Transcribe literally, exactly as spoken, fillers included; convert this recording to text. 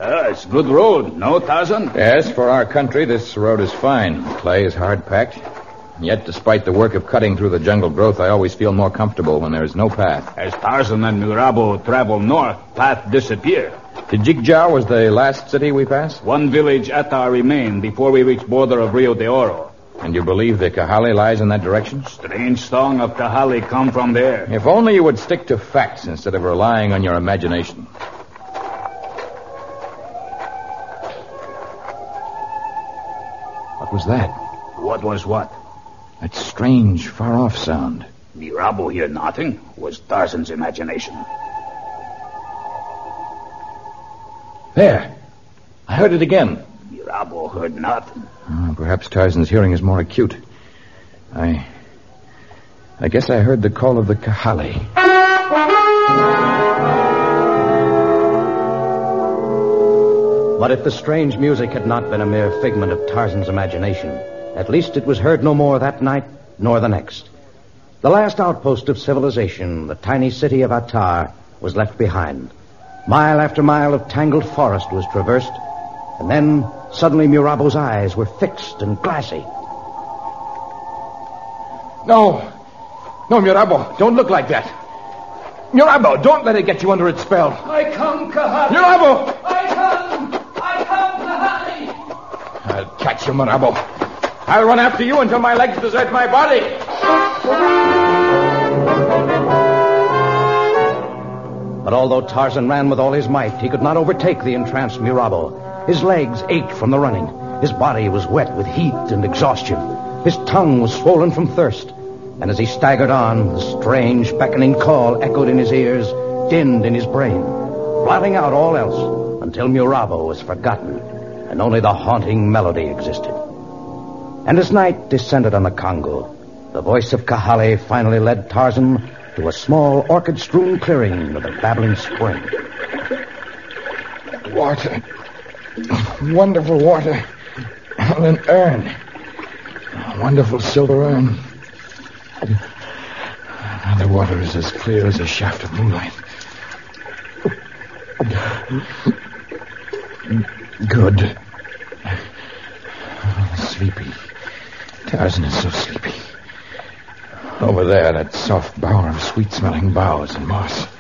Uh, it's good road, no, Tarzan? Yes, for our country, this road is fine. Clay is hard-packed. Yet, despite the work of cutting through the jungle growth, I always feel more comfortable when there is no path. As Tarzan and Murabo travel north, path disappear. Tijikja was the last city we passed? One village Atar remained before we reached border of Rio de Oro. And you believe the Kahale lies in that direction? Strange song of Kahale come from there. If only you would stick to facts instead of relying on your imagination. What was that? What was what? That strange, far-off sound. Murabo hear nothing. Was Tarzan's imagination. There. I heard it again. Murabo heard nothing. Oh, perhaps Tarzan's hearing is more acute. I... I guess I heard the call of the Kahale. But if the strange music had not been a mere figment of Tarzan's imagination, at least it was heard no more that night nor the next. The last outpost of civilization, the tiny city of Atar, was left behind. Mile after mile of tangled forest was traversed, and then suddenly Murabo's eyes were fixed and glassy. No. No, Murabo, don't look like that. Murabo, don't let it get you under its spell. I come, Kahale. Murabo! I come. I come, Kahale. I'll catch you, Murabo. I'll run after you until my legs desert my body. But although Tarzan ran with all his might, he could not overtake the entranced Murabo. His legs ached from the running. His body was wet with heat and exhaustion. His tongue was swollen from thirst. And as he staggered on, the strange, beckoning call echoed in his ears, dinned in his brain, blotting out all else until Murabo was forgotten, and only the haunting melody existed. And as night descended on the Congo, the voice of Kahale finally led Tarzan to a small orchid-strewn clearing with a babbling spring. Water. Wonderful water. An urn. A wonderful silver urn. The water is as clear as a shaft of moonlight. Good. Sleepy. Tarzan is so sleepy. Over there, that soft bower of sweet-smelling boughs and moss.